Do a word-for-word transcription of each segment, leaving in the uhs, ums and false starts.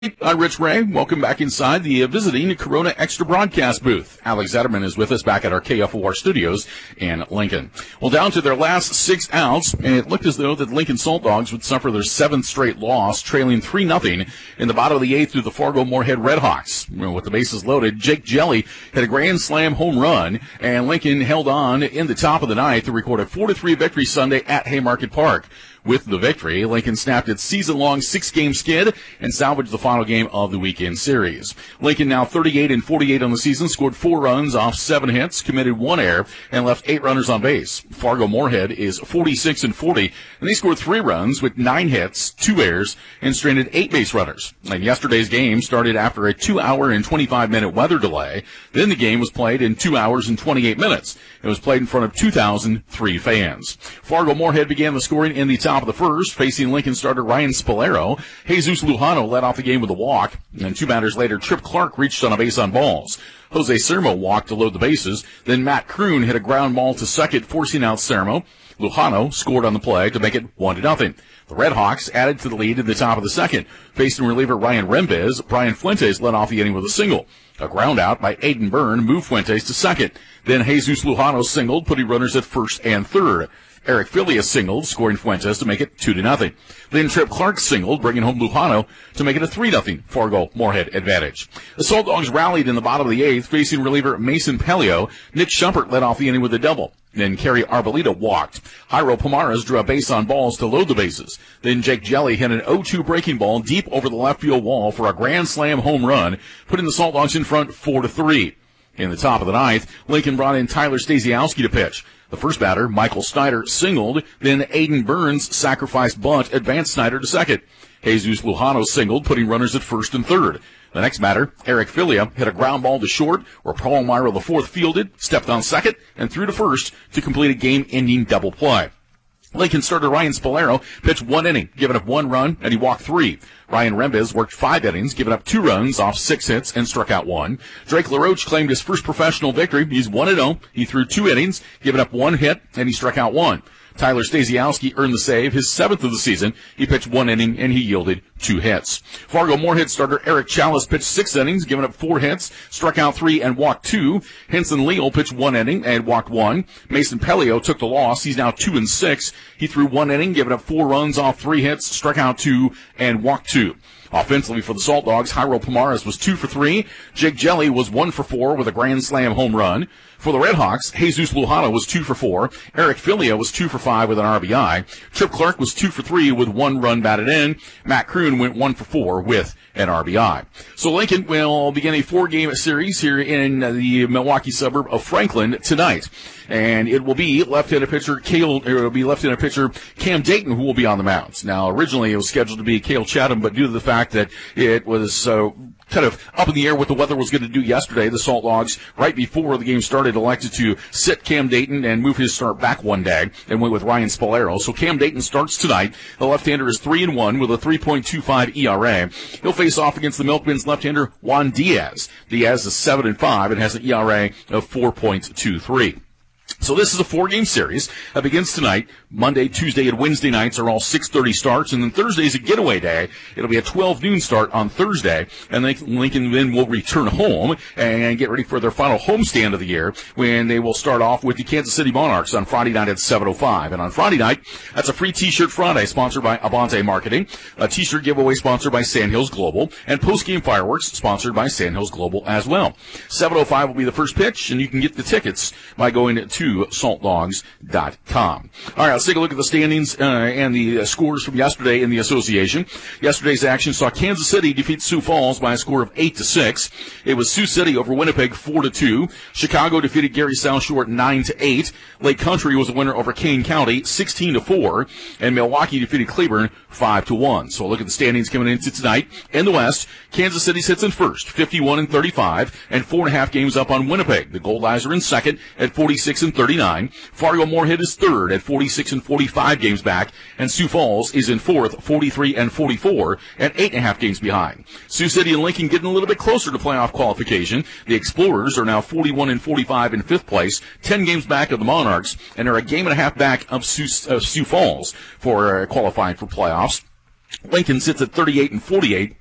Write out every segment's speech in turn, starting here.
I'm Rich Ray. Welcome back inside the uh, visiting Corona Extra broadcast booth. Alex Zetterman is with us back at our K F O R studios in Lincoln. Well, down to their last six outs, and it looked as though the Lincoln Salt Dogs would suffer their seventh straight loss, trailing three nothing in the bottom of the eighth through the Fargo-Moorhead Redhawks. With the bases loaded, Jake Jelly hit a grand slam home run, and Lincoln held on in the top of the ninth to record a four to three victory Sunday at Haymarket Park. With the victory, Lincoln snapped its season-long six-game skid and salvaged the final game of the weekend series. Lincoln, now thirty-eight and forty-eight on the season, scored four runs off seven hits, committed one error, and left eight runners on base. Fargo-Moorhead is forty-six and forty, and they scored three runs with nine hits, two errors, and stranded eight base runners. And yesterday's game started after a two-hour and twenty-five minute weather delay. Then the game was played in two hours and twenty-eight minutes. It was played in front of two thousand three fans. Fargo-Moorhead began the scoring in the top of the first, facing Lincoln starter Ryan Spolero. Jesus Lujano led off the game with a walk, and two batters later, Trip Clark reached on a base on balls. Jose Sermo walked to load the bases. Then Matt Kroon hit a ground ball to second, forcing out Sermo. Lujano scored on the play to make it one to nothing. The Redhawks added to the lead in the top of the second. Facing reliever Ryan Rembes, Brian Fuentes led off the inning with a single. A ground out by Aiden Byrne moved Fuentes to second. Then Jesus Lujano singled, putting runners at first and third. Eric Filius singled, scoring Fuentes to make it two to nothing. Then Trip Clark singled, bringing home Lujano to make it a three nothing Fargo-Moorhead advantage. The Salt Dogs rallied in the bottom of the eighth, facing reliever Mason Pelio. Nick Schumpert led off the inning with a double. Then Kerry Arbolita walked. Jairo Pomares drew a base on balls to load the bases. Then Jake Jelly hit an oh two breaking ball deep over the left field wall for a grand slam home run, putting the Salt Dogs in front four to three. In the top of the ninth, Lincoln brought in Tyler Stasiowski to pitch. The first batter, Michael Snyder, singled. Then Aiden Burns sacrificed bunt, advanced Snyder to second. Jesus Lujano singled, putting runners at first and third. The next batter, Eric Filia, hit a ground ball to short, where Paul Myra the fourth fielded, stepped on second, and threw to first to complete a game-ending double play. Lincoln starter Ryan Spolero pitched one inning, giving up one run, and he walked three. Ryan Rembes worked five innings, giving up two runs off six hits, and struck out one. Drake LaRoche claimed his first professional victory. He's one and oh. He threw two innings, giving up one hit, and he struck out one. Tyler Stasiowski earned the save, his seventh of the season. He pitched one inning, and he yielded two hits. Fargo-Moorhead starter Eric Chalice pitched six innings, giving up four hits, struck out three, and walked two. Henson Leal pitched one inning and walked one. Mason Pelio took the loss. He's now two and six. He threw one inning, giving up four runs off three hits, struck out two, and walked two. Offensively for the Salt Dogs, Jairo Pomares was two for three. Jake Jelly was one for four with a grand slam home run. For the Redhawks, Jesus Lujano was two for four. Eric Filia was two for five with an R B I. Trip Clark was two for three with one run batted in. Matt Kroon went one for four with an R B I. So Lincoln will begin a four-game series here in the Milwaukee suburb of Franklin tonight. And it will be left-handed pitcher Cale, or it will be left-handed pitcher Cam Dayton who will be on the mound. Now, originally it was scheduled to be Cale Chatham, but due to the fact that it was uh, kind of up in the air what the weather was going to do yesterday, the Salt Dogs, right before the game started, elected to sit Cam Dayton and move his start back one day and went with Ryan Spolero. So Cam Dayton starts tonight. The left-hander is three and one with a three point two five E R A. He'll face off against the Milkmen's left-hander Juan Diaz. Diaz is seven and five and has an E R A of four point two three. So this is a four-game series that begins tonight. Monday, Tuesday, and Wednesday nights are all six thirty starts, and then Thursday's a getaway day. It'll be a twelve noon start on Thursday, and then Lincoln then will return home and get ready for their final homestand of the year when they will start off with the Kansas City Monarchs on Friday night at seven oh five. And on Friday night, that's a free T-shirt Friday sponsored by Abante Marketing, a T-shirt giveaway sponsored by Sandhills Global, and post-game fireworks sponsored by Sandhills Global as well. seven oh five will be the first pitch, and you can get the tickets by going to salt dogs dot com. All right, let's take a look at the standings uh, and the uh, scores from yesterday in the association. Yesterday's action saw Kansas City defeat Sioux Falls by a score of eight to six. It was Sioux City over Winnipeg four to two. Chicago defeated Gary South Shore nine to eight. Lake Country was a winner over Kane County sixteen to four, and Milwaukee defeated Cleburne five to one. So look at the standings coming into tonight. In the West, Kansas City sits in first, fifty-one and thirty-five, and four and a half games up on Winnipeg. The Gold Eyes are in second at forty-six and thirty-nine. Fargo-Moorhead is third at forty-six and forty-five games back, and Sioux Falls is in fourth, forty-three and forty-four, and eight and a half games behind. Sioux City and Lincoln getting a little bit closer to playoff qualification. The Explorers are now forty-one and forty-five in fifth place, ten games back of the Monarchs, and are a game and a half back of Sioux, uh, Sioux Falls for uh, qualifying for playoffs. Lincoln sits at thirty-eight and forty-eight.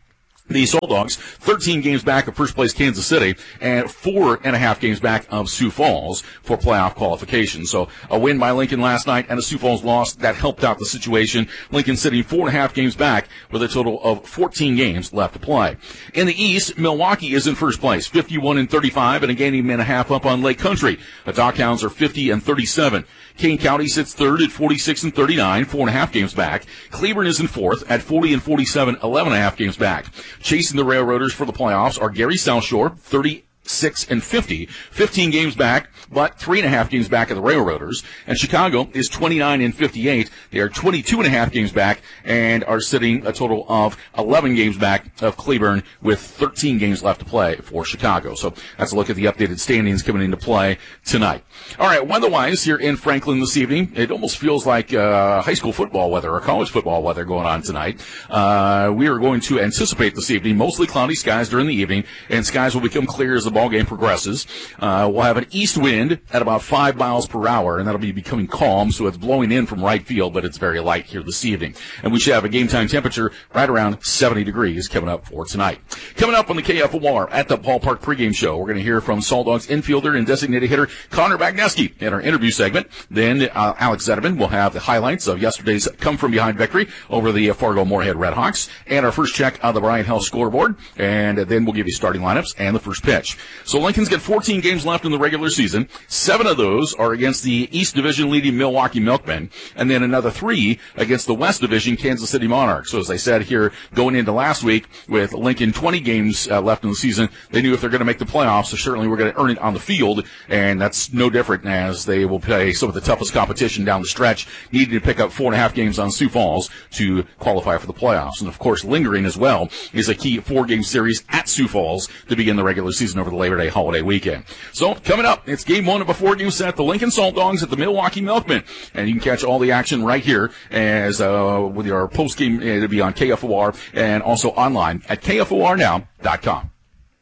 The Soul Dogs, thirteen games back of first-place Kansas City and four and a half games back of Sioux Falls for playoff qualification. So a win by Lincoln last night and a Sioux Falls loss, that helped out the situation. Lincoln sitting four and a half games back with a total of fourteen games left to play. In the East, Milwaukee is in first place, fifty-one and thirty-five, and a game and a half up on Lake Country. The Dockhounds are fifty and thirty-seven. Kane County sits third at forty-six and thirty-nine, four and a half games back. Cleburne is in fourth at forty and forty-seven, eleven and a half games back. Chasing the Railroaders for the playoffs are Gary South Shore, thirty-six and fifty, fifteen games back, but three and a half games back of the Railroaders. And Chicago is twenty-nine and fifty-eight. They are twenty-two and a half games back and are sitting a total of eleven games back of Cleburne with thirteen games left to play for Chicago. So that's a look at the updated standings coming into play tonight. All right, weather-wise here in Franklin this evening, it almost feels like uh, high school football weather or college football weather going on tonight. Uh, we are going to anticipate this evening mostly cloudy skies during the evening, and skies will become clear as the ball game progresses. Uh, we'll have an east wind at about five miles per hour, and that'll be becoming calm, so it's blowing in from right field, but it's very light here this evening. And we should have a game-time temperature right around seventy degrees coming up for tonight. Coming up on the K F O R at the Ballpark pregame show, we're going to hear from Soul Dogs infielder and designated hitter Connor Bagneski in our interview segment. Then uh, Alex Zetterman will have the highlights of yesterday's come-from-behind victory over the Fargo-Moorhead Redhawks, and our first check on the Bryant Health scoreboard, and then we'll give you starting lineups and the first pitch. So Lincoln's got fourteen games left in the regular season. Seven of those are against the East Division leading Milwaukee Milkmen, and then another three against the West Division Kansas City Monarchs. So as I said here, going into last week with Lincoln twenty games uh, left in the season, they knew if they're going to make the playoffs, so certainly we're going to earn it on the field, and that's no different as they will play some of the toughest competition down the stretch, needing to pick up four and a half games on Sioux Falls to qualify for the playoffs. And of course, lingering as well is a key four-game series at Sioux Falls to begin the regular season over the Labor Day holiday weekend. So coming up, it's game one of a four-game set, the Lincoln Salt Dogs at the Milwaukee Milkmen, and you can catch all the action right here as uh, with our post-game. It'll be on K F O R and also online at K F O R now dot com.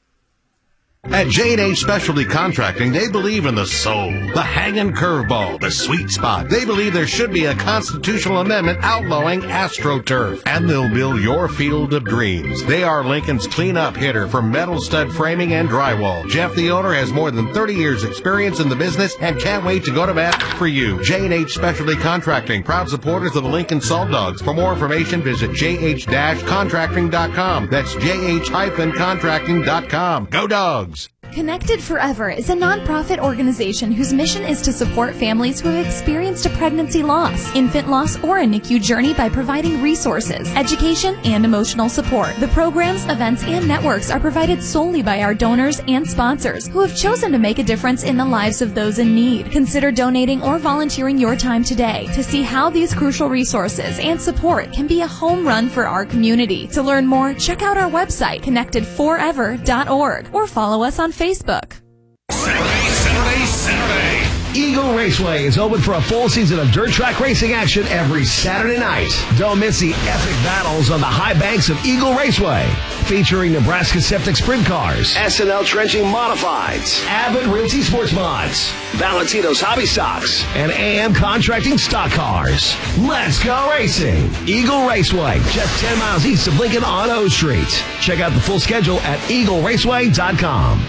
At J and H Specialty Contracting, they believe in the soul, the hanging curveball, the sweet spot. They believe there should be a constitutional amendment outlawing AstroTurf, and they'll build your field of dreams. They are Lincoln's clean-up hitter for metal stud framing and drywall. Jeff, the owner, has more than thirty years experience in the business and can't wait to go to bat for you. J and H Specialty Contracting, proud supporters of the Lincoln Salt Dogs. For more information, visit j h dash contracting dot com. That's j h dash contracting dot com. Go Dogs! Connected Forever is a nonprofit organization whose mission is to support families who have experienced a pregnancy loss, infant loss, or a N I C U journey by providing resources, education, and emotional support. The programs, events, and networks are provided solely by our donors and sponsors who have chosen to make a difference in the lives of those in need. Consider donating or volunteering your time today to see how these crucial resources and support can be a home run for our community. To learn more, check out our website, connected forever dot org, or follow us on Facebook. Saturday, Saturday, Saturday. Eagle Raceway is open for a full season of dirt track racing action every Saturday night. Don't miss the epic battles on the high banks of Eagle Raceway, featuring Nebraska Septic Sprint Cars, S N L Trenching Modifieds, Abbott Realty Sports Mods, Valentino's Hobby Stocks, and A M Contracting Stock Cars. Let's go racing! Eagle Raceway, just ten miles east of Lincoln on O Street. Check out the full schedule at eagle raceway dot com.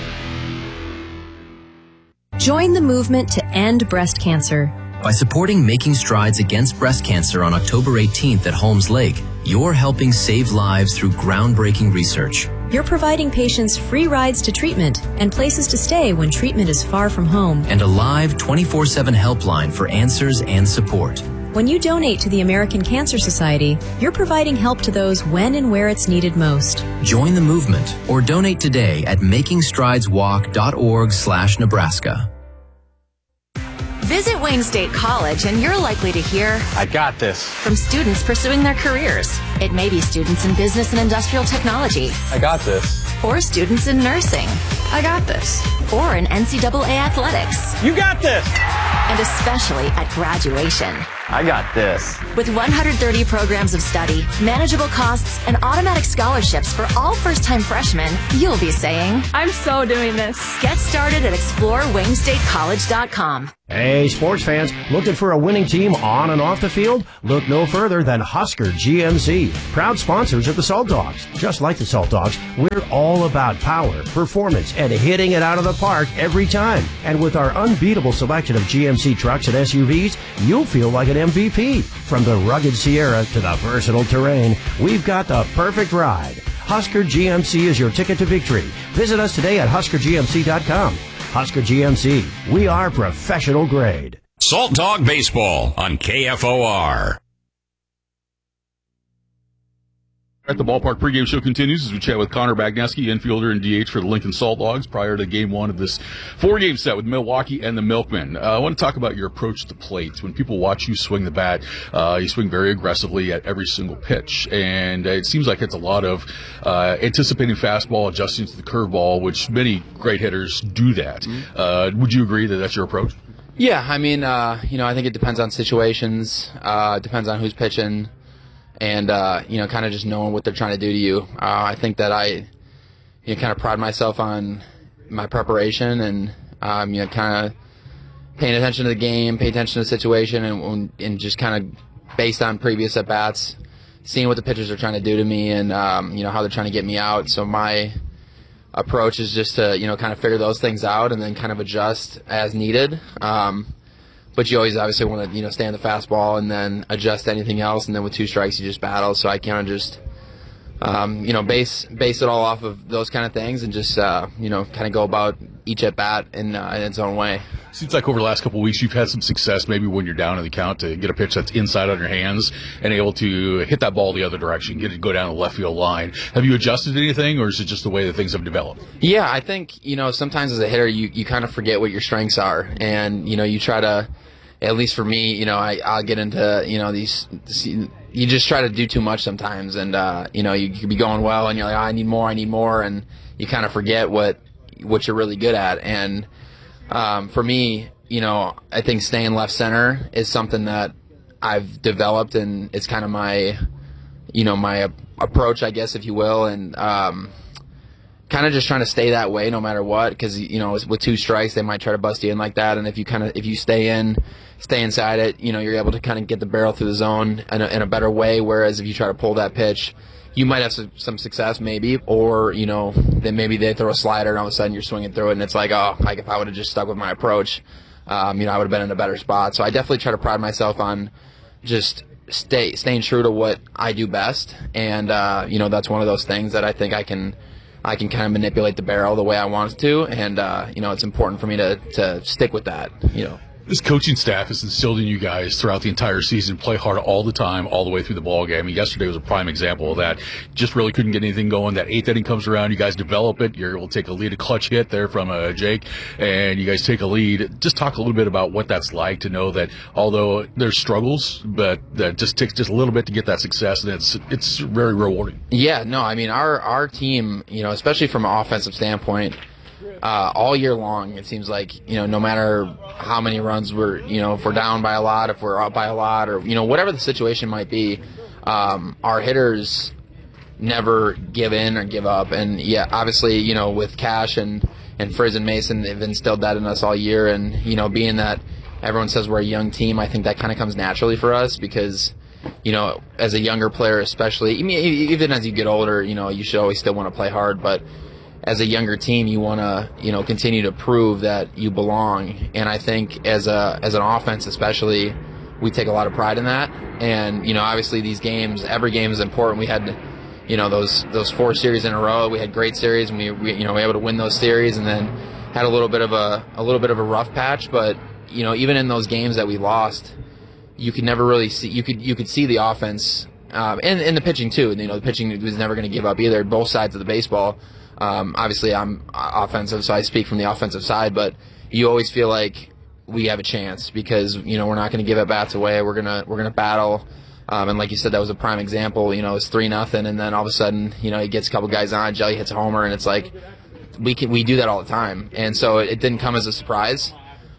Join the movement to end breast cancer. By supporting Making Strides Against Breast Cancer on October eighteenth at Holmes Lake, you're helping save lives through groundbreaking research. You're providing patients free rides to treatment and places to stay when treatment is far from home. And a live twenty-four seven helpline for answers and support. When you donate to the American Cancer Society, you're providing help to those when and where it's needed most. Join the movement or donate today at making strides walk dot org slash Nebraska. Visit Wayne State College and you're likely to hear, I got this, from students pursuing their careers. It may be students in business and industrial technology. I got this. Or students in nursing. I got this. Or in N C double A athletics. You got this. And especially at graduation. I got this. With one hundred thirty programs of study, manageable costs, and automatic scholarships for all first-time freshmen, you'll be saying, I'm so doing this. Get started at explore wayne state college dot com. Hey, sports fans, looking for a winning team on and off the field? Look no further than Husker G M C, proud sponsors of the Salt Dogs. Just like the Salt Dogs, we're all about power, performance, and hitting it out of the park every time. And with our unbeatable selection of G M C trucks and S U Vs, you'll feel like an M V P. From the rugged Sierra to the versatile Terrain, we've got the perfect ride. Husker G M C is your ticket to victory. Visit us today at husker g m c dot com. Husker G M C, we are professional grade. Salt Dog Baseball on K F O R. At the Ballpark pregame show continues as we chat with Connor Bagneski, infielder and D H for the Lincoln Salt Dogs, prior to game one of this four-game set with Milwaukee and the Milkmen. Uh, I want to talk about your approach to the plate. When people watch you swing the bat, uh, you swing very aggressively at every single pitch, and uh, it seems like it's a lot of uh, anticipating fastball, adjusting to the curveball, which many great hitters do that. Mm-hmm. Uh, would you agree that that's your approach? Yeah, I mean, uh, you know, I think it depends on situations, uh, depends on who's pitching. And, uh, you know, kind of just knowing what they're trying to do to you. Uh, I think that I, you know, kind of pride myself on my preparation and, um, you know, kind of paying attention to the game, pay attention to the situation, and, and just kind of based on previous at-bats, seeing what the pitchers are trying to do to me and, um, you know, how they're trying to get me out. So my approach is just to, you know, kind of figure those things out and then kind of adjust as needed. Um But you always obviously want to, you know, stay on the fastball and then adjust anything else, and then with two strikes you just battle. So I kind of just, um, you know, base base it all off of those kind of things and just, uh, you know, kind of go about each at bat in, uh, in its own way. Seems like over the last couple of weeks you've had some success, maybe when you're down in the count, to get a pitch that's inside on your hands and able to hit that ball the other direction, get it go down the left field line. Have you adjusted anything, or is it just the way that things have developed? Yeah, I think, you know, sometimes as a hitter you, you kind of forget what your strengths are, and, you know, you try to, at least for me, you know, I, I'll get into, you know, these, you just try to do too much sometimes, and, uh, you know, you, you could be going well and you're like, oh, I need more, I need more, and you kind of forget what, what you're really good at. And, um, for me, you know, I think staying left center is something that I've developed, and it's kind of my, you know, my approach, I guess, if you will, and, um, kind of just trying to stay that way no matter what, because, you know, with two strikes they might try to bust you in like that, and if you kind of if you stay in stay inside it, you know, you're able to kind of get the barrel through the zone in a, in a better way, whereas if you try to pull that pitch, you might have some, some success maybe, or, you know, then maybe they throw a slider and all of a sudden you're swinging through it and it's like, oh, like if I would have just stuck with my approach, um, you know, I would have been in a better spot. So I definitely try to pride myself on just stay staying true to what I do best, and uh, you know, that's one of those things that I think I can I can kind of manipulate the barrel the way I want it to, and uh, you know, it's important for me to to stick with that, you know. This coaching staff has instilled in you guys throughout the entire season, play hard all the time, all the way through the ball game. I mean, yesterday was a prime example of that. Just really couldn't get anything going. That eighth inning comes around, you guys develop it. You're able to take a lead, a clutch hit there from uh, Jake, and you guys take a lead. Just talk a little bit about what that's like to know that although there's struggles, but that just takes just a little bit to get that success, and it's it's very rewarding. Yeah, no, I mean, our our team, you know, especially from an offensive standpoint, Uh, all year long, it seems like, you know, no matter how many runs we're, you know, if we're down by a lot, if we're up by a lot, or, you know, whatever the situation might be, um, our hitters never give in or give up. And, yeah, obviously, you know, with Cash and, and Frizz and Mason, they've instilled that in us all year. And, you know, being that everyone says we're a young team, I think that kind of comes naturally for us because, you know, as a younger player especially, I mean, even as you get older, you know, you should always still want to play hard, but as a younger team, you want to, you know, continue to prove that you belong. And I think as a as an offense especially, we take a lot of pride in that. And, you know, obviously these games, every game is important. We had, you know, those those four series in a row. We had great series, and we, we you know, we were able to win those series, and then had a little bit of a a little bit of a rough patch. But, you know, even in those games that we lost, you could never really see you could you could see the offense um, and and the pitching too. You know, the pitching was never going to give up either. Both sides of the baseball. Um, obviously, I'm offensive, so I speak from the offensive side, but you always feel like we have a chance because, you know, we're not going to give at bats away. We're gonna we're gonna battle, um, and like you said, that was a prime example. You know, it's three nothing, and then all of a sudden, you know, he gets a couple guys on. Jelly hits a homer, and it's like we can we do that all the time, and so it, it didn't come as a surprise.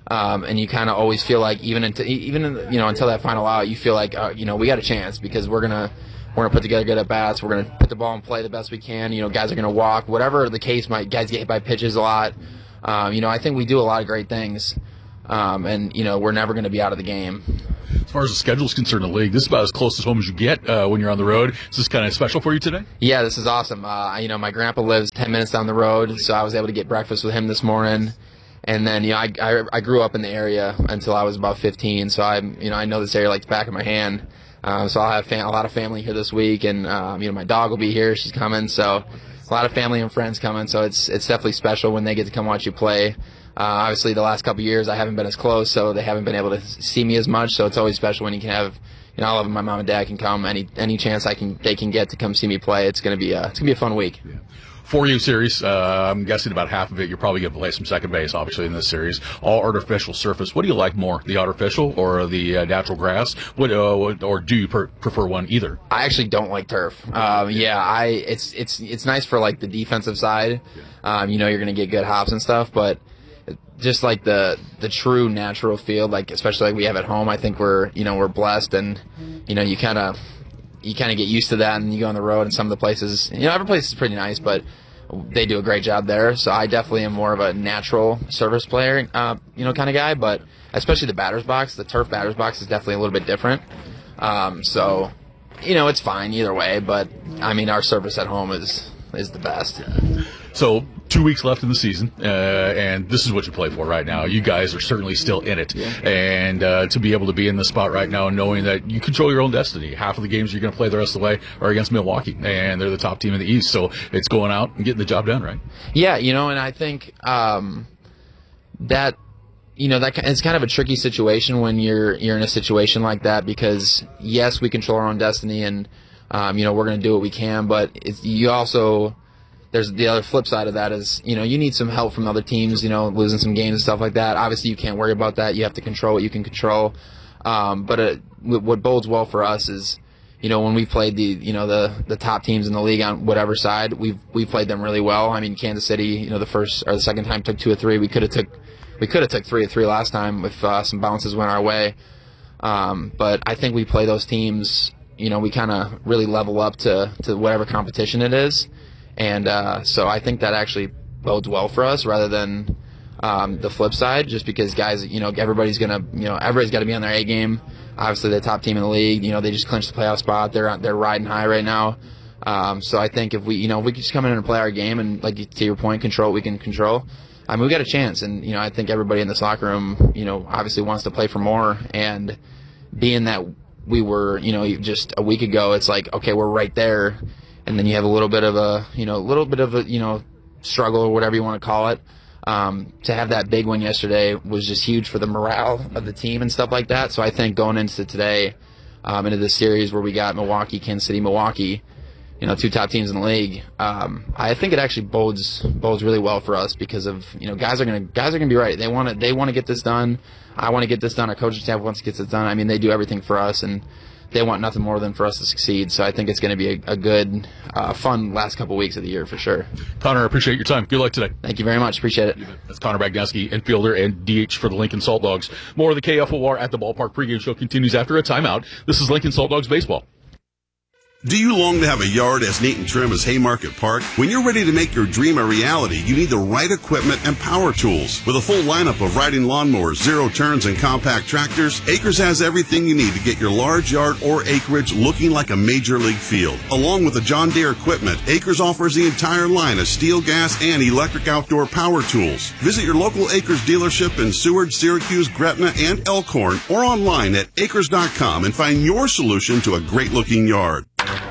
Um, and you kind of always feel like even until, even in the, you know, until that final out, you feel like, uh, you know, we got a chance because we're going to, we're going to put together good at-bats. We're going to put the ball and play the best we can. You know, guys are going to walk, whatever the case might, guys get hit by pitches a lot. Um, you know, I think we do a lot of great things. Um, and, you know, we're never going to be out of the game. As far as the schedule is concerned in the league, this is about as close as home as you get uh, when you're on the road. Is this kind of special for you today? Yeah, this is awesome. Uh, you know, my grandpa lives ten minutes down the road, so I was able to get breakfast with him this morning. And then, you know, I, I, I grew up in the area until I was about fifteen, so I, you know, I know this area like the back of my hand. Uh, so I'll have fam- a lot of family here this week, and um, you know, my dog will be here. She's coming, so a lot of family and friends coming. So it's it's definitely special when they get to come watch you play. Uh, obviously, the last couple of years I haven't been as close, so they haven't been able to see me as much. So it's always special when you can have, you know, all of my mom and dad can come any any chance I can they can get to come see me play. It's gonna be a, it's gonna be a fun week. Yeah. four U series, uh, I'm guessing about half of it you're probably going to play some second base, obviously, in this series. All artificial surface. What do you like more, the artificial or the uh, natural grass? What, uh, what, or do you per- prefer one either? I actually don't like turf. Um, yeah, I it's it's it's nice for like the defensive side. Um, you know, you're going to get good hops and stuff, but just like the the true natural field, like especially like we have at home, I think we're you know we're blessed, and you know you kind of. You kind of get used to that, and you go on the road, and some of the places, you know, every place is pretty nice, but they do a great job there. So I definitely am more of a natural service player, uh, you know, kind of guy. But especially the batter's box, the turf batter's box is definitely a little bit different. Um, so, you know, it's fine either way. But I mean, our service at home is is the best. So two weeks left in the season, uh, and this is what you play for right now. You guys are certainly still in it, yeah. and uh, to be able to be in this spot right now, knowing that you control your own destiny. Half of the games you're going to play the rest of the way are against Milwaukee, and they're the top team in the East. So it's going out and getting the job done, right? Yeah, you know, and I think um, that. You know, that it's kind of a tricky situation when you're you're in a situation like that, because yes, we control our own destiny, and um, you know we're going to do what we can, but it's, you also there's the other flip side of that is you know you need some help from other teams, you know, losing some games and stuff like that. Obviously, you can't worry about that. You have to control what you can control. Um, but it, what bodes well for us is you know when we played the you know the the top teams in the league on whatever side, we've we played them really well. I mean, Kansas City, you know, the first or the second time took two or three. We could have took. We could have took three or three last time if uh, some bounces went our way. Um, but I think we play those teams, you know, we kind of really level up to, to whatever competition it is. And uh, so I think that actually bodes well for us rather than um, the flip side, just because guys, you know, everybody's going to, you know, everybody's got to be on their A game. Obviously, the top team in the league, you know, they just clinched the playoff spot. They're they're riding high right now. Um, so I think if we, you know, if we could just come in and play our game and, like to your point, control what we can control, I mean, we got a chance, and you know, I think everybody in this locker room, you know, obviously wants to play for more. And being that we were, you know, just a week ago, it's like, okay, we're right there, and then you have a little bit of a, you know, a little bit of a, you know, struggle or whatever you want to call it. Um, to have that big one yesterday was just huge for the morale of the team and stuff like that. So I think going into today, um, into this series where we got Milwaukee, Kansas City, Milwaukee. You know, two top teams in the league. Um, I think it actually bodes bodes really well for us because of you know guys are gonna guys are gonna be right. They want to they want to get this done. I want to get this done. Our coaching staff wants to get this done. I mean, they do everything for us, and they want nothing more than for us to succeed. So I think it's going to be a, a good, uh, fun last couple weeks of the year for sure. Connor, I appreciate your time. Good luck today. Thank you very much. Appreciate it. That's Connor Bagneski, infielder and D H for the Lincoln Salt Dogs. More of the K F O R at the Ballpark pregame show continues after a timeout. This is Lincoln Salt Dogs baseball. Do you long to have a yard as neat and trim as Haymarket Park? When you're ready to make your dream a reality, you need the right equipment and power tools. With a full lineup of riding lawnmowers, zero turns, and compact tractors, Acres has everything you need to get your large yard or acreage looking like a major league field. Along with the John Deere equipment, Acres offers the entire line of steel, gas, and electric outdoor power tools. Visit your local Acres dealership in Seward, Syracuse, Gretna, and Elkhorn, or online at acres dot com and find your solution to a great-looking yard.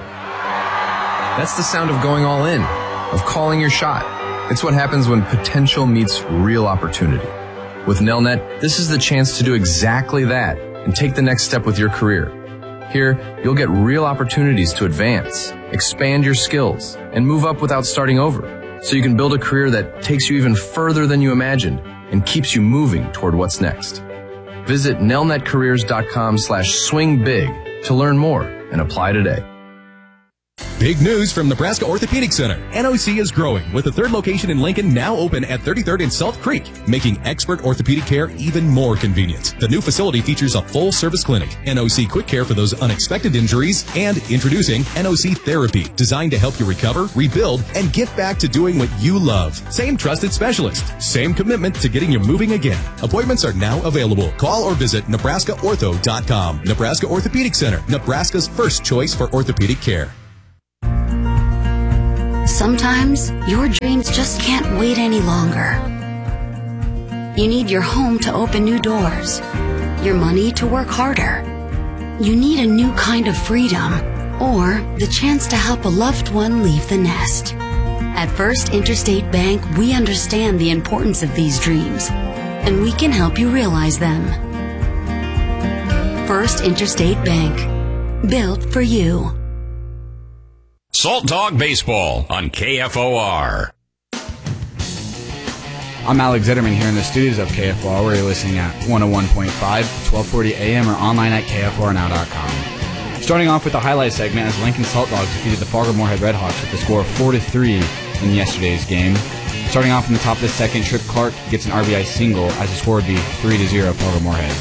That's the sound of going all in, of calling your shot. It's what happens when potential meets real opportunity. With Nelnet, this is the chance to do exactly that and take the next step with your career. Here, you'll get real opportunities to advance, expand your skills, and move up without starting over, so you can build a career that takes you even further than you imagined and keeps you moving toward what's next. Visit nelnetcareers dot com slash swing big to learn more and apply today. Big news from Nebraska Orthopedic Center. N O C is growing with the third location in Lincoln now open at thirty-third and Salt Creek, making expert orthopedic care even more convenient. The new facility features a full-service clinic, N O C Quick Care for those unexpected injuries, and introducing N O C Therapy, designed to help you recover, rebuild, and get back to doing what you love. Same trusted specialist, same commitment to getting you moving again. Appointments are now available. Call or visit Nebraska Ortho dot com. Nebraska Orthopedic Center, Nebraska's first choice for orthopedic care. Sometimes your dreams just can't wait any longer. You need your home to open new doors, your money to work harder. You need a new kind of freedom, or the chance to help a loved one leave the nest. At First Interstate Bank, we understand the importance of these dreams, and we can help you realize them. First Interstate Bank, built for you. Salt Dog Baseball on K F O R. I'm Alex Zetterman here in the studios of K F O R, where you're listening at one oh one point five, twelve forty A M, or online at K F O R now dot com. Starting off with the highlight segment, as Lincoln Salt Dogs defeated the Fargo-Moorhead Redhawks with the score of four to three in yesterday's game. Starting off in the top of the second, Trip Clark gets an R B I single, as the score would be three to zero Fargo-Moorhead.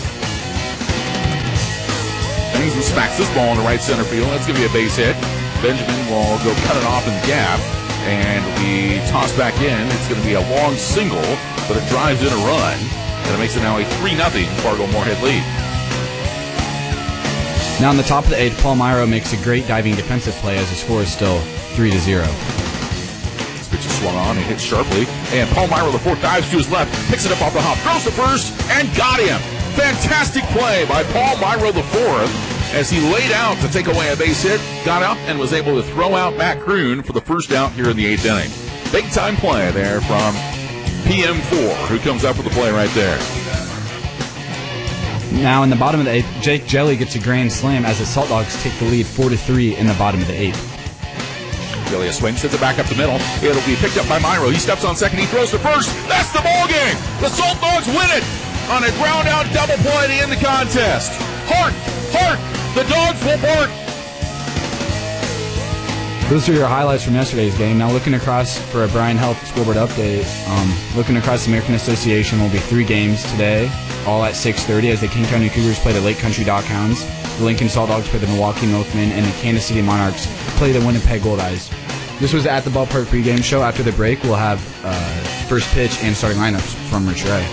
Henningsen smacks this ball in the right center field. That's going to be a base hit. Benjamin will go cut it off in the gap, and we toss back in. It's going to be a long single, but it drives in a run, and it makes it now a three nothing Fargo-Moorhead lead. Now in the top of the eighth, Paul Myro makes a great diving defensive play as the score is still three to zero. This pitch is swung on and hit sharply, and Paul Myro, the fourth, dives to his left, picks it up off the hop, throws to first, and got him. Fantastic play by Paul Myro, the fourth, as he laid out to take away a base hit, got up and was able to throw out Matt Kroon for the first out here in the eighth inning. Big time play there from P M four, who comes up with the play right there. Now in the bottom of the eighth, Jake Jelly gets a grand slam as the Salt Dogs take the lead four to three in the bottom of the eighth. Jelly swings, hits it back up the middle. It'll be picked up by Myro. He steps on second, he throws to first. That's the ball game. The Salt Dogs win it on a ground out double play to end the contest. Hart, Hart, the Dogs will bark. Those are your highlights from yesterday's game. Now looking across for a Bryan Health scoreboard update, um, looking across the American Association, will be three games today, all at six thirty, as the King County Cougars play the Lake Country Dockhounds, the Lincoln Salt Dogs play the Milwaukee Milkmen, and the Kansas City Monarchs play the Winnipeg Goldeyes. This was at the Ballpark pregame show. After the break, we'll have uh, first pitch and starting lineups from Rich Ray.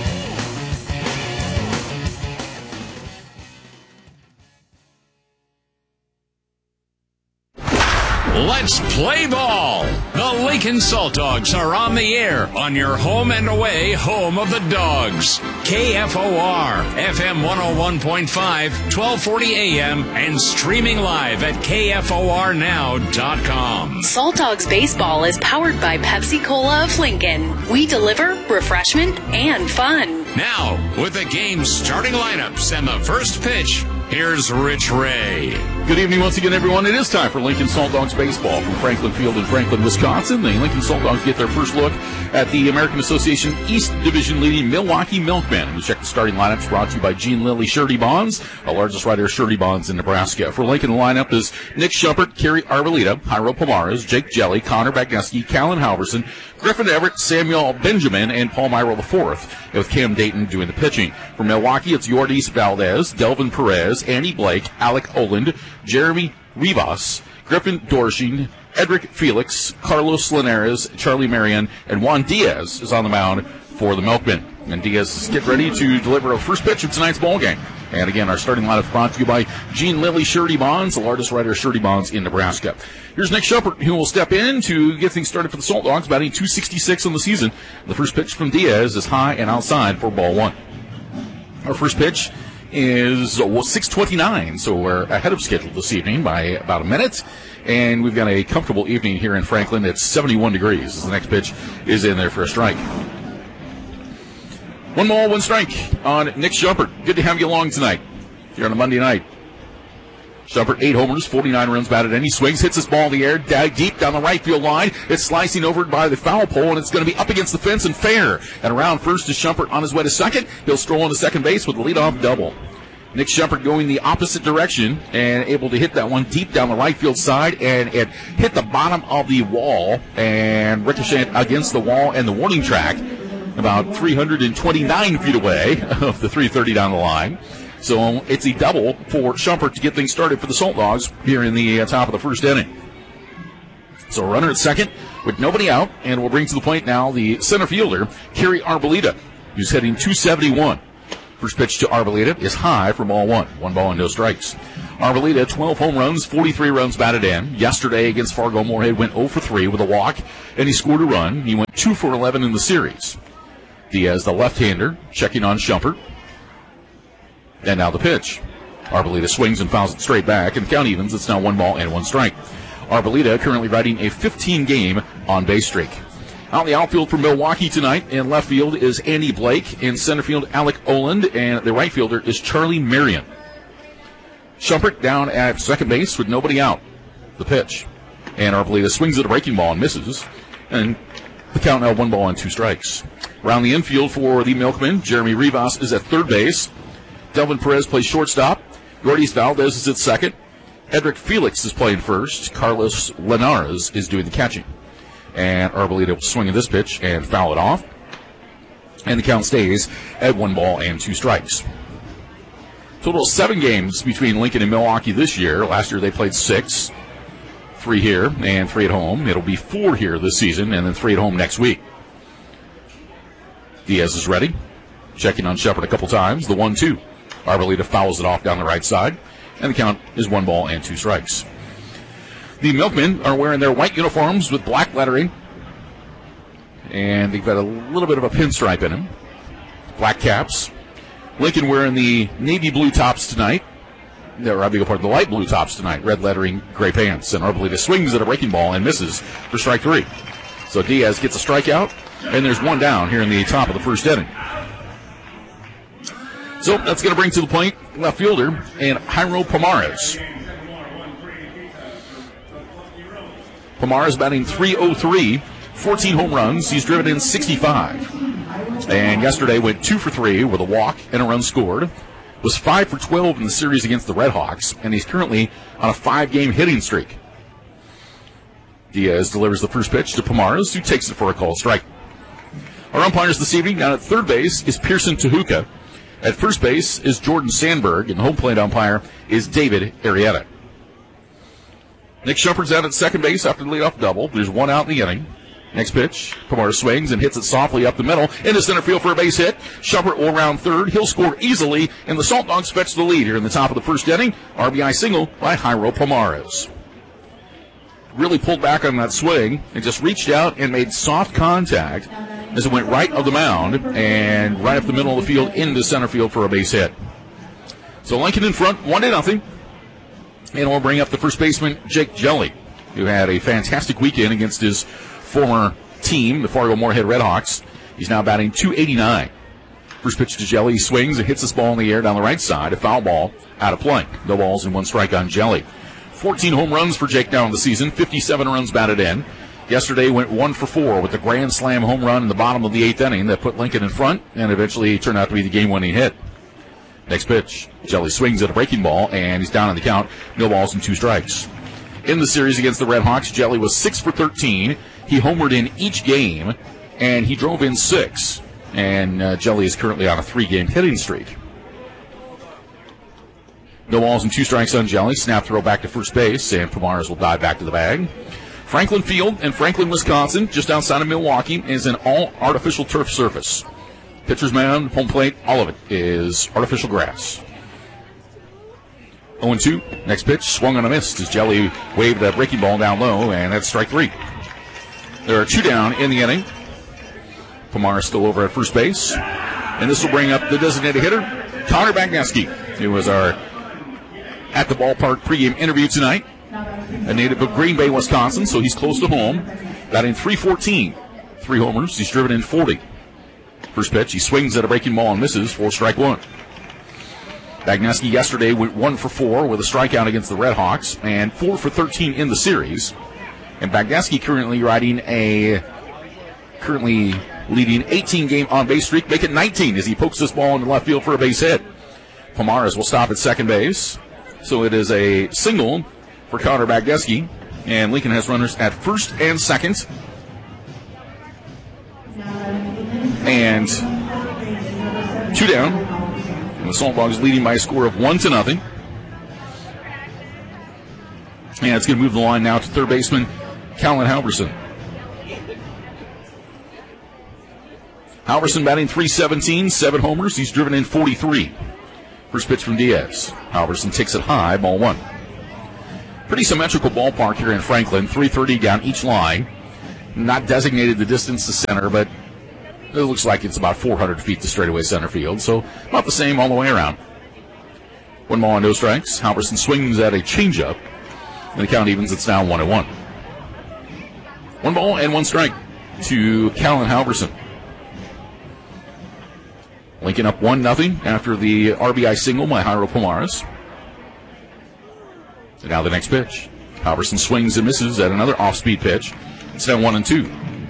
Let's play ball. The Lincoln Salt Dogs are on the air on your home and away home of the Dogs. K F O R, F M one oh one point five, twelve forty A M, and streaming live at K F O R now dot com. Salt Dogs Baseball is powered by Pepsi Cola of Lincoln. We deliver refreshment and fun. Now, with the game's starting lineups and the first pitch, here's Rich Ray. Good evening once again, everyone. It is time for Lincoln Salt Dogs Baseball from Franklin Field in Franklin, Wisconsin. The Lincoln Salt Dogs get their first look at the American Association East Division leading Milwaukee Milkmen. We check the starting lineups brought to you by Gene Lilly Surety Bonds, the largest writer of surety bonds in Nebraska. For Lincoln, the lineup is Nick Schumpert, Kerry Arbolita, Jairo Pomares, Jake Jelly, Connor Bagneski, Callan Halverson, Griffin Everett, Samuel Benjamin, and Paul Myro the fourth, with Cam Dayton doing the pitching. For Milwaukee, it's Yordis Valdez, Delvin Perez, Andy Blake, Alec Oland, Jeremy Rivas, Griffin Dorshing, Edric Felix, Carlos Linares, Charlie Marion, and Juan Diaz is on the mound for the Milkmen. And Diaz is getting ready to deliver a first pitch of tonight's ball game. And again, our starting lineup brought to you by Gene Lilly Surety Bonds, the largest writer of surety bonds in Nebraska. Here's Nick Schumpert, who will step in to get things started for the Salt Dogs, batting two sixty-six on the season. The first pitch from Diaz is high and outside for ball one. Our first pitch is well, six twenty-nine, so we're ahead of schedule this evening by about a minute. And we've got a comfortable evening here in Franklin. It's seventy-one degrees. The next pitch is in there for a strike. One ball, one strike on Nick Schumpert. Good to have you along tonight here on a Monday night. Schumpert, eight homers, forty-nine runs batted in. He swings, hits this ball in the air, deep down the right field line. It's slicing over by the foul pole, and it's going to be up against the fence and fair. And around first is Schumpert on his way to second. He'll stroll into second base with a leadoff double. Nick Shumpert going the opposite direction and able to hit that one deep down the right field side, and it hit the bottom of the wall and ricocheted against the wall and the warning track about three hundred twenty-nine feet away of the three thirty down the line. So it's a double for Shumpert to get things started for the Salt Dogs here in the uh, top of the first inning. So a runner at second with nobody out, and we'll bring to the plate now the center fielder, Kerry Arboleda, who's hitting two seventy-one. First pitch to Arboleda is high for ball one. One ball and no strikes. Arboleda, twelve home runs, forty-three runs batted in. Yesterday against Fargo Moorhead went oh for three with a walk, and he scored a run. He went two for eleven in the series. Diaz, the left-hander, checking on Shumpert. And now the pitch. Arboleda swings and fouls it straight back, and the count evens. It's now one ball and one strike. Arboleda currently riding a fifteen-game on-base streak. Out in the outfield for Milwaukee tonight, in left field is Andy Blake. In center field, Alec Oland, and the right fielder is Charlie Marion. Shumpert down at second base with nobody out. The pitch. And Arboleda swings at a breaking ball and misses. And the count now one ball and two strikes. Around the infield for the Milkmen, Jeremy Rivas is at third base. Delvin Perez plays shortstop. Gordy Valdez is at second. Edric Felix is playing first. Carlos Linares is doing the catching. And Arboleda will swing at this pitch and foul it off. And the count stays at one ball and two strikes. Total of seven games between Lincoln and Milwaukee this year. Last year they played six. Three here and three at home. It'll be four here this season and then three at home next week. Diaz is ready. Checking on Shumpert a couple times. The one two. Arboleda fouls it off down the right side. And the count is one ball and two strikes. The Milkmen are wearing their white uniforms with black lettering. And they've got a little bit of a pinstripe in them. Black caps. Lincoln wearing the navy blue tops tonight. They're, I beg your pardon, the light blue tops tonight. Red lettering, gray pants. And Arboleda swings at a breaking ball and misses for strike three. So Diaz gets a strikeout. And there's one down here in the top of the first inning. So that's going to bring to the plate left fielder and Jairo Pomares. Pomares batting three oh three, fourteen home runs. He's driven in sixty-five. And yesterday went two for three with a walk and a run scored. Was five for twelve in the series against the Red Hawks, and he's currently on a five-game hitting streak. Diaz delivers the first pitch to Pomares, who takes it for a called strike. Our umpires this evening down at third base is Pearson Tehuka. At first base is Jordan Sandberg, and the home plate umpire is David Arrieta. Nick Shumpert's out at second base after the leadoff double. There's one out in the inning. Next pitch, Pomares swings and hits it softly up the middle into center field for a base hit. Shumpert will round third. He'll score easily, and the Salt Dogs fetch the lead here in the top of the first inning. R B I single by Jairo Pomares. Really pulled back on that swing and just reached out and made soft contact as it went right of the mound and right up the middle of the field into center field for a base hit. So Lincoln in front, one to nothing. And we'll bring up the first baseman, Jake Jelly, who had a fantastic weekend against his former team, the Fargo Moorhead Red Hawks. He's now batting two eighty-nine. First pitch to Jelly, he swings and hits this ball in the air down the right side. A foul ball out of play. No balls and one strike on Jelly. fourteen home runs for Jake down the season, fifty-seven runs batted in. Yesterday went one for four with a grand slam home run in the bottom of the eighth inning that put Lincoln in front and eventually turned out to be the game-winning hit. Next pitch, Jelly swings at a breaking ball, and he's down on the count. No balls and two strikes. In the series against the Red Hawks, Jelly was six for thirteen. He homered in each game, and he drove in six. And uh, Jelly is currently on a three-game hitting streak. No balls and two strikes on Jelly. Snap throw back to first base, and Pomares will dive back to the bag. Franklin Field in Franklin, Wisconsin, just outside of Milwaukee, is an all-artificial turf surface. Pitcher's mound, home plate, all of it is artificial grass. oh and two. Next pitch, swung on a miss as Jelly waved that breaking ball down low, and that's strike three. There are two down in the inning. Pomares still over at first base. And this will bring up the designated hitter, Connor Bagneski, who was our at the ballpark pregame interview tonight. A native of Green Bay, Wisconsin, so he's close to home. Batting three fourteen. Three homers. He's driven in forty. First pitch, he swings at a breaking ball and misses for strike one. Bagneski yesterday went one for four with a strikeout against the Red Hawks and four for thirteen in the series. And Bagneski currently riding a currently leading eighteen game on base streak, make it nineteen as he pokes this ball into left field for a base hit. Pomares will stop at second base. So it is a single for Connor Bagdeski. And Lincoln has runners at first and second. And two down. And the Salt Dogs leading by a score of one to nothing. And it's going to move the line now to third baseman Callan Halverson. Halverson batting three seventeen, seven homers. He's driven in forty-three. First pitch from Diaz. Halverson takes it high, ball one. Pretty symmetrical ballpark here in Franklin. three thirty down each line. Not designated the distance to center, but it looks like it's about four hundred feet to straightaway center field. So about the same all the way around. One ball and no strikes. Halverson swings at a changeup. And the count evens. It's now one and one. One ball and one strike to Callan Halverson. Lincoln up one nothing after the R B I single by Jairo Pomares. And now the next pitch. Halverson swings and misses at another off-speed pitch. It's now one and two.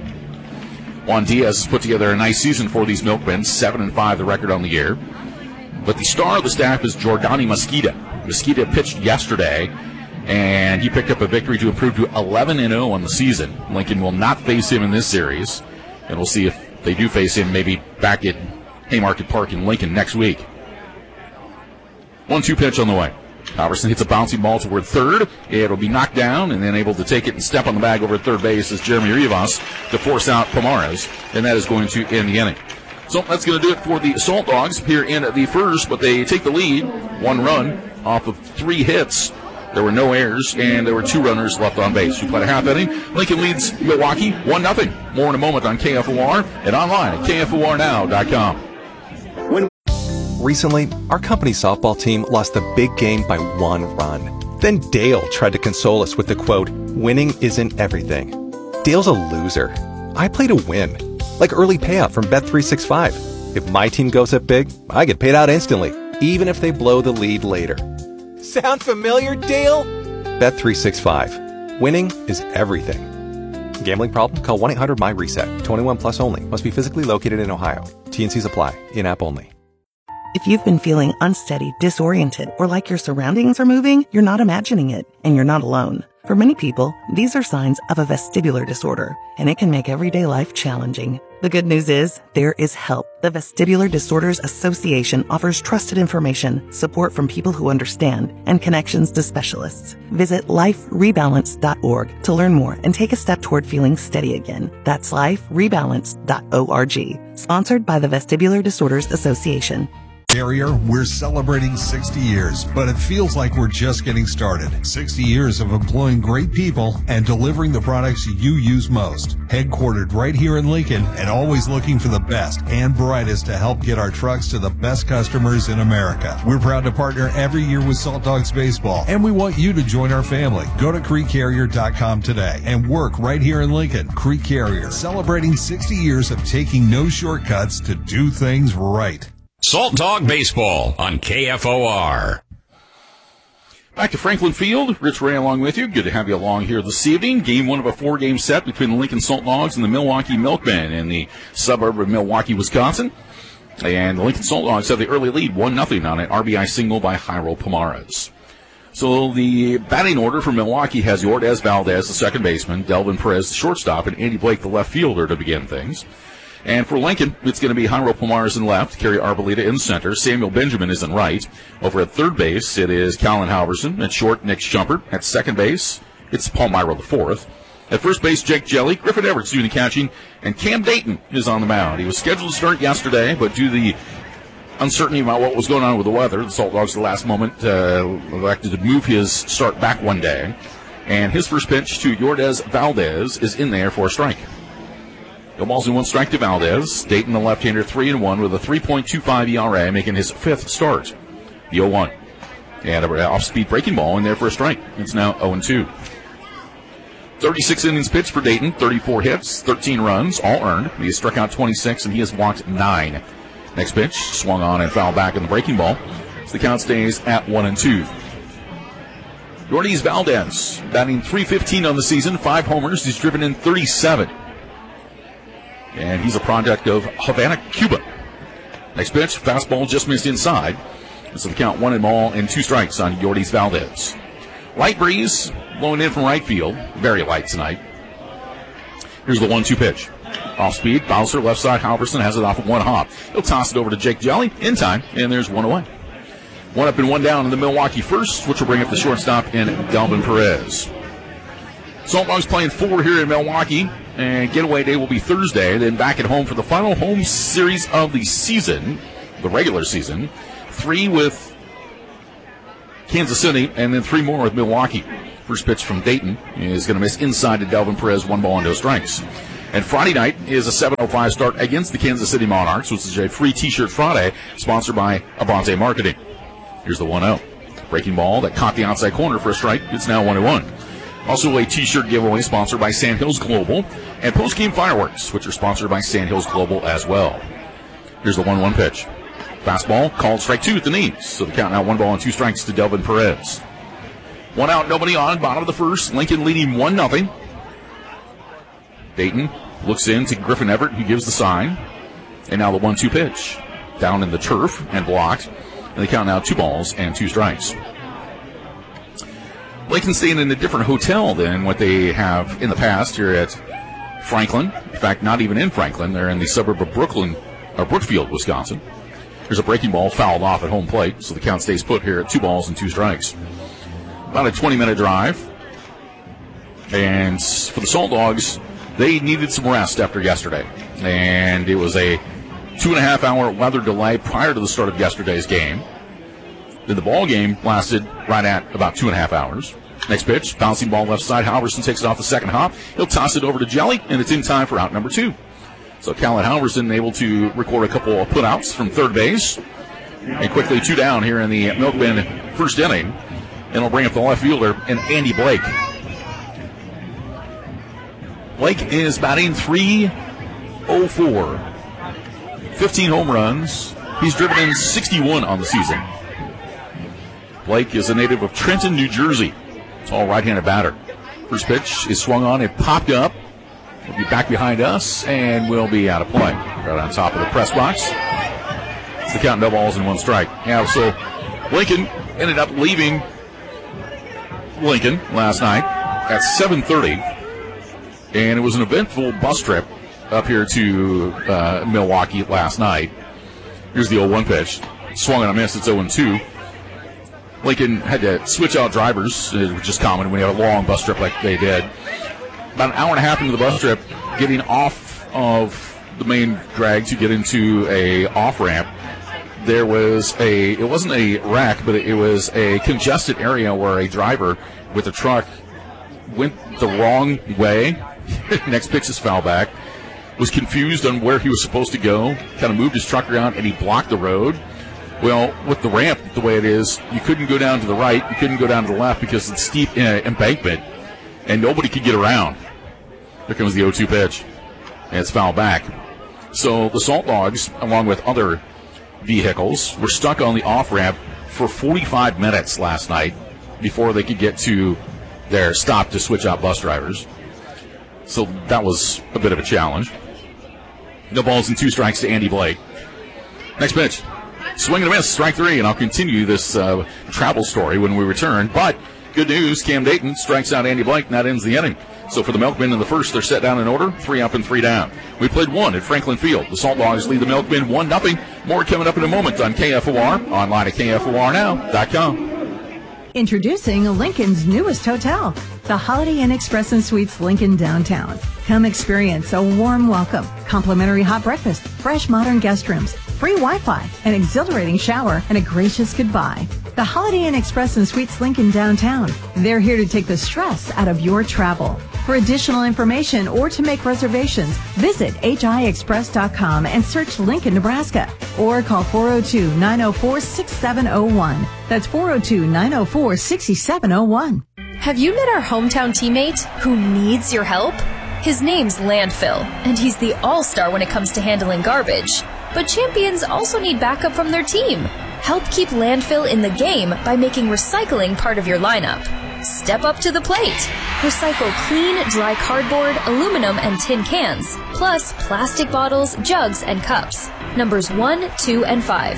Juan Diaz has put together a nice season for these Milkmen. Seven and five, the record on the year. But the star of the staff is Jordani Mosqueda. Mosqueda pitched yesterday, and he picked up a victory to improve to eleven and oh on the season. Lincoln will not face him in this series, and we'll see if they do face him maybe back at Haymarket Park in Lincoln next week. one two pitch on the way. Halverson hits a bouncing ball toward third. It'll be knocked down and then able to take it and step on the bag over at third base as Jeremy Rivas to force out Pomares, and that is going to end the inning. So that's going to do it for the Salt Dogs here in the first, but they take the lead. One run off of three hits. There were no errors, and there were two runners left on base. We played a half inning. Lincoln leads Milwaukee one nothing. More in a moment on K F O R and online at K F O R now dot com. Recently, our company's softball team lost a big game by one run. Then Dale tried to console us with the quote, "Winning isn't everything." Dale's a loser. I play to win. Like early payout from Bet three sixty-five. If my team goes up big, I get paid out instantly, even if they blow the lead later. Sound familiar, Dale? Bet three sixty-five. Winning is everything. Gambling problem? Call one eight hundred M Y reset. twenty-one plus only. Must be physically located in Ohio. T N Cs apply. In-app only. If you've been feeling unsteady, disoriented, or like your surroundings are moving, you're not imagining it, and you're not alone. For many people, these are signs of a vestibular disorder, and it can make everyday life challenging. The good news is, there is help. The Vestibular Disorders Association offers trusted information, support from people who understand, and connections to specialists. Visit life rebalance dot org to learn more and take a step toward feeling steady again. That's life rebalance dot org. Sponsored by the Vestibular Disorders Association. Carrier, we're celebrating sixty years, but it feels like we're just getting started. sixty years of employing great people and delivering the products you use most. Headquartered right here in Lincoln and always looking for the best and brightest to help get our trucks to the best customers in America. We're proud to partner every year with Salt Dogs Baseball, and we want you to join our family. Go to creek carrier dot com today and work right here in Lincoln. Creek Carrier, celebrating sixty years of taking no shortcuts to do things right. Salt Dog Baseball on K F O R. Back to Franklin Field. Rich Ray along with you. Good to have you along here this evening. Game one of a four-game set between the Lincoln Salt Dogs and the Milwaukee Milkmen in the suburb of Milwaukee, Wisconsin. And the Lincoln Salt Dogs have the early lead, one nothing on an R B I single by Jairo Pomares. So the batting order for Milwaukee has Yordez Valdez, the second baseman, Delvin Perez, the shortstop, and Andy Blake, the left fielder, to begin things. And for Lincoln, it's going to be Jairo Pomares in left, Kerry Arboleda in center, Samuel Benjamin is in right. Over at third base, it is Callan Halverson. At short, Nick Shumpert. At second base, it's Paul Myro the fourth. At first base, Jake Jelly, Griffin Everett doing the catching, and Cam Dayton is on the mound. He was scheduled to start yesterday, but due to the uncertainty about what was going on with the weather, the Salt Dogs at the last moment uh, elected to move his start back one day. And his first pitch to Yordez Valdez is in there for a strike. No balls and one strike to Valdez. Dayton, the left-hander, three and one with a three point two five E R A, making his fifth start. The oh one. And an off-speed breaking ball in there for a strike. It's now oh and two. thirty-six innings pitched for Dayton, thirty-four hits, thirteen runs, all earned. He has struck out twenty-six, and he has walked nine. Next pitch, swung on and fouled back in the breaking ball. So the count stays at one and two. Yordez Valdez, batting three fifteen on the season, five homers. He's driven in thirty-seven. And he's a product of Havana, Cuba. Next pitch, fastball just missed inside. So the count one and ball and two strikes on Yordis Valdez. Light breeze blowing in from right field. Very light tonight. Here's the one two pitch. Off speed, bouncer, left side. Halverson has it off of one hop. He'll toss it over to Jake Jelly in time, and there's one away. One up and one down in the Milwaukee first, which will bring up the shortstop in Delvin Perez. Salt Dogs playing four here in Milwaukee, and getaway day will be Thursday. Then back at home for the final home series of the season, the regular season. Three with Kansas City, and then three more with Milwaukee. First pitch from Dayton is going to miss inside to Delvin Perez, one ball and no strikes. And Friday night is a seven oh five start against the Kansas City Monarchs, which is a free T-shirt Friday, sponsored by Abante Marketing. Here's the one oh. Breaking ball that caught the outside corner for a strike. It's now one and one. Also a T-shirt giveaway sponsored by Sandhills Global, and post-game fireworks, which are sponsored by Sandhills Global as well. Here's the one one pitch. Fastball called strike two at the knees. So the count now one ball and two strikes to Delvin Perez. One out, nobody on. Bottom of the first. Lincoln leading one nothing. Dayton looks in to Griffin Everett, who gives the sign. And now the one two pitch. Down in the turf and blocked. And they count now two balls and two strikes. Lincoln staying in a different hotel than what they have in the past here at Franklin. In fact, not even in Franklin. They're in the suburb of Brooklyn, or Brookfield, Wisconsin. There's a breaking ball fouled off at home plate, so the count stays put here at two balls and two strikes. About a twenty-minute drive. And for the Salt Dogs, they needed some rest after yesterday. And it was a two-and-a-half-hour weather delay prior to the start of yesterday's game. Then the ball game lasted right at about two and a half hours. Next pitch, bouncing ball left side. Halverson takes it off the second hop. He'll toss it over to Jelly, and it's in time for out number two. So Callan Halverson able to record a couple of putouts from third base. And quickly two down here in the Milkman first inning. And it'll bring up the left fielder and Andy Blake. Blake is batting three oh four. fifteen home runs. He's driven in sixty-one on the season. Blake is a native of Trenton, New Jersey. Tall right-handed batter. First pitch is swung on and popped up. Will be back behind us and will be out of play. Right on top of the press box. It's the count, no balls and one strike. Yeah, so Lincoln ended up leaving Lincoln last night at seven thirty. And it was an eventful bus trip up here to uh, Milwaukee last night. Here's the oh one pitch. Swung on a miss. It's oh and two. Lincoln had to switch out drivers, which is common when you have a long bus trip like they did. About an hour and a half into the bus trip, getting off of the main drag to get into a off-ramp, there was a, it wasn't a wreck, but it was a congested area where a driver with a truck went the wrong way. Next pitch is foul back. Was confused on where he was supposed to go, kind of moved his truck around, and he blocked the road. Well, with the ramp the way it is, you couldn't go down to the right, you couldn't go down to the left because it's steep uh, embankment, and nobody could get around. Here comes the oh two pitch, and it's foul back. So the Salt Dogs, along with other vehicles, were stuck on the off-ramp for forty-five minutes last night before they could get to their stop to switch out bus drivers. So that was a bit of a challenge. No balls and two strikes to Andy Blake. Next pitch. Swing and a miss, strike three, and I'll continue this uh, travel story when we return. But good news, Cam Dayton strikes out Andy Blake, and that ends the inning. So for the Milkmen in the first, they're set down in order, three up and three down. We played one at Franklin Field. The Salt Dogs lead the Milkmen one nothing. More coming up in a moment on K F O R, online at K F O R now dot com. Introducing Lincoln's newest hotel, the Holiday Inn Express and Suites Lincoln Downtown. Come experience a warm welcome, complimentary hot breakfast, fresh modern guest rooms, free Wi-Fi, an exhilarating shower, and a gracious goodbye. The Holiday Inn Express and Suites Lincoln Downtown. They're here to take the stress out of your travel. For additional information or to make reservations, visit H I express dot com and search Lincoln, Nebraska, or call four oh two, nine oh four, six seven oh one. That's four oh two, nine oh four, six seven oh one. Have you met our hometown teammate who needs your help? His name's Landfill, and he's the all-star when it comes to handling garbage. But champions also need backup from their team. Help keep Landfill in the game by making recycling part of your lineup. Step up to the plate. Recycle clean, dry cardboard, aluminum, and tin cans, plus plastic bottles, jugs, and cups. Numbers one, two, and five.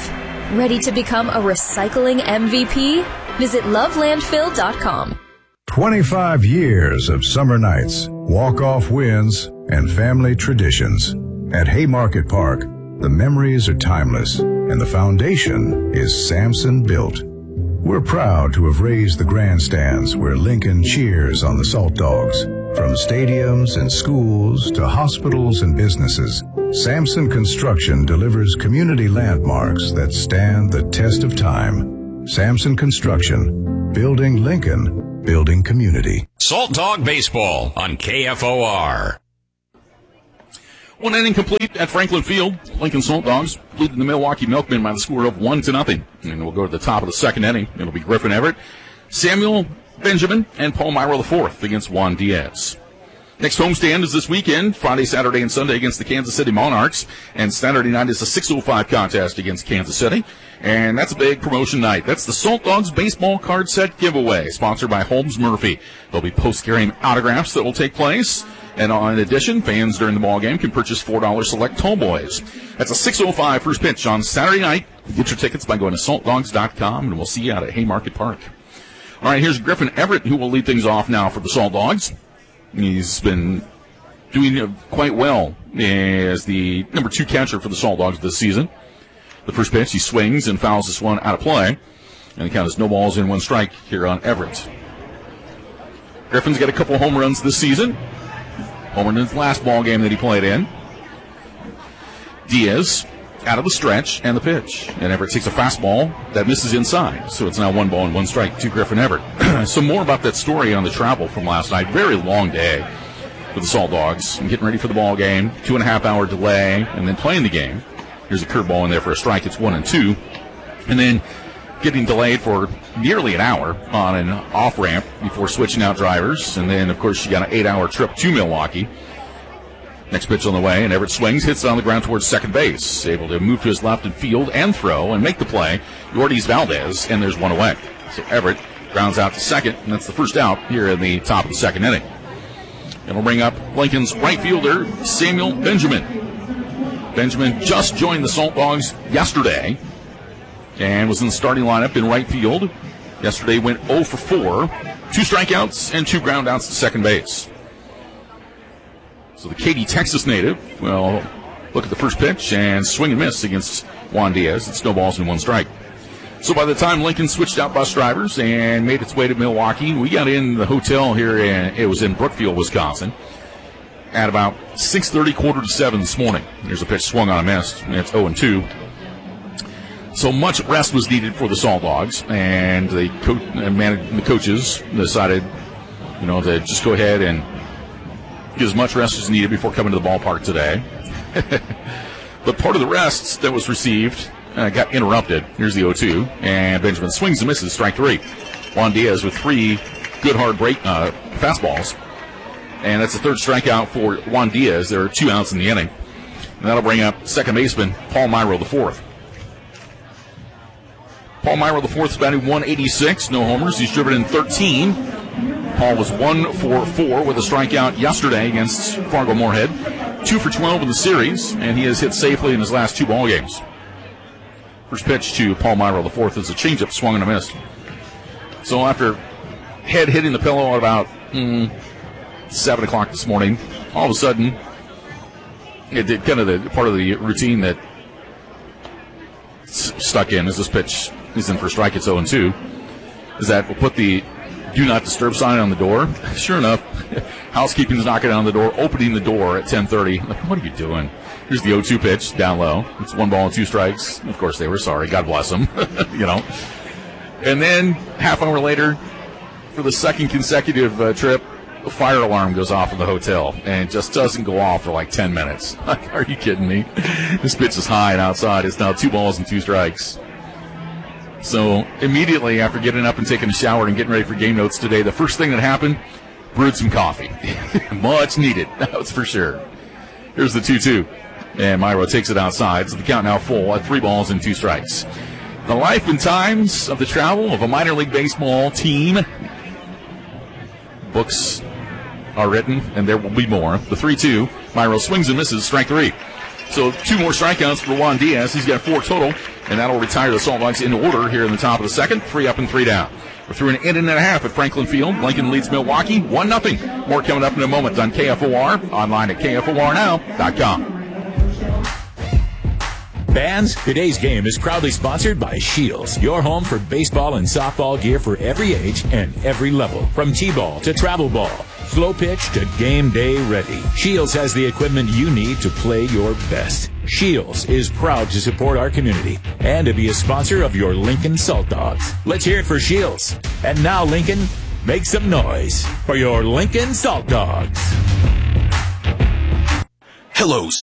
Ready to become a recycling M V P? Visit love landfill dot com. twenty-five years of summer nights, walk-off wins, and family traditions. At Haymarket Park, the memories are timeless, and the foundation is Samson built. We're proud to have raised the grandstands where Lincoln cheers on the Salt Dogs. From stadiums and schools to hospitals and businesses, Samson Construction delivers community landmarks that stand the test of time. Samson Construction, building Lincoln, building community. Salt Dog Baseball on K F O R. One inning complete at Franklin Field. Lincoln Salt Dogs leading the Milwaukee Milkmen by the score of one to nothing. And we'll go to the top of the second inning. It'll be Griffin Everett, Samuel Benjamin, and Paul Myro the fourth against Juan Diaz. Next homestand is this weekend, Friday, Saturday, and Sunday against the Kansas City Monarchs. And Saturday night is a six oh five contest against Kansas City. And that's a big promotion night. That's the Salt Dogs baseball card set giveaway, sponsored by Holmes Murphy. There'll be post-game autographs that will take place. And in addition, fans during the ball game can purchase four dollars select tall boys. That's a six oh five first pitch on Saturday night. Get your tickets by going to salt dogs dot com, and we'll see you out at Haymarket Park. All right, here's Griffin Everett, who will lead things off now for the Salt Dogs. He's been doing quite well as the number two catcher for the Salt Dogs this season. The first pitch, he swings and fouls this one out of play. And the count is no balls in one strike here on Everett. Griffin's got a couple home runs this season. Homer in his last ball game that he played in. Diaz out of the stretch and the pitch. And Everett takes a fastball that misses inside. So it's now one ball and one strike to Griffin Everett. Some more about that story on the travel from last night. Very long day for the Salt Dogs. Getting ready for the ball game. Two and a half hour delay and then playing the game. Here's a curveball in there for a strike. It's one and two. And then getting delayed for nearly an hour on an off-ramp before switching out drivers. And then, of course, you got an eight-hour trip to Milwaukee. Next pitch on the way, and Everett swings, hits it on the ground towards second base. Able to move to his left and field and throw and make the play. Yordies Valdez, and there's one away. So Everett grounds out to second, and that's the first out here in the top of the second inning. It'll bring up Lincoln's right fielder, Samuel Benjamin. Benjamin just joined the Salt Dogs yesterday and was in the starting lineup in right field. Yesterday went oh for four, two strikeouts and two groundouts to second base. So the Katy, Texas native will look at the first pitch and swing and miss against Juan Diaz. It's no balls and one strike. So by the time Lincoln switched out bus drivers and made its way to Milwaukee, we got in the hotel here, in, it was in Brookfield, Wisconsin, at about six thirty, quarter to seven this morning. Here's a pitch swung on a miss, and it's oh and two. So much rest was needed for the Salt Dogs, and the, co- the coaches decided, you know, to just go ahead and get as much rest as needed before coming to the ballpark today. But part of the rest that was received uh, got interrupted. Here's the oh two, and Benjamin swings and misses, strike three. Juan Diaz with three good hard break uh, fastballs, and that's the third strikeout for Juan Diaz. There are two outs in the inning, and that'll bring up second baseman Paul Myro the fourth. Paul Myro the fourth is batting one eighty-six, no homers. He's driven in thirteen. Paul was one for four with a strikeout yesterday against Fargo Moorhead. two for twelve in the series, and he has hit safely in his last two ball games. First pitch to Paul Myro the fourth is a changeup swung and a miss. So after head hitting the pillow at about mm, seven o'clock this morning, all of a sudden, it did kind of the part of the routine that s- stuck in as this pitch is in for a strike. It's oh and two. Is that we'll put the do not disturb sign on the door. Sure enough, housekeeping's knocking on the door, opening the door at ten thirty. Like, what are you doing? Here's the oh two pitch, down low. It's one ball and two strikes. Of course, they were sorry. God bless them. You know. And then, half hour later, for the second consecutive uh, trip, a fire alarm goes off in the hotel, and it just doesn't go off for like ten minutes. Like, are you kidding me? This pitch is high and outside. It's now two balls and two strikes. So immediately after getting up and taking a shower and getting ready for game notes today, the first thing that happened, brewed some coffee. Much needed, that's for sure. Here's the two two. And Myro takes it outside, so the count now full at three balls and two strikes. The life and times of the travel of a minor league baseball team. Books are written, and there will be more. The three two. Myro swings and misses, strike three. So two more strikeouts for Juan Diaz. He's got four total. and that'll retire the Salt Dogs in order here in the top of the second. Three up and three down. We're through an inning and a half at Franklin Field. Lincoln leads Milwaukee one nothing. More coming up in a moment on K F O R, online at K F O R now dot com. Fans, today's game is proudly sponsored by Shields, your home for baseball and softball gear for every age and every level. From T-ball to travel ball, slow pitch to game day ready. Shields has the equipment you need to play your best. Shields is proud to support our community and to be a sponsor of your Lincoln Salt Dogs. Let's hear it for Shields. And now, Lincoln, make some noise for your Lincoln Salt Dogs. Hello,